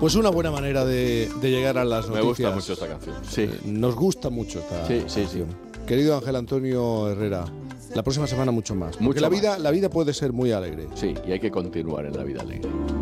Pues una buena manera de llegar a las noticias. Me gusta mucho esta canción. Sí. Nos gusta mucho esta canción. Sí. Querido Ángel Antonio Herrera, la próxima semana mucho más. Porque la vida puede ser muy alegre. Sí, y hay que continuar en la vida alegre.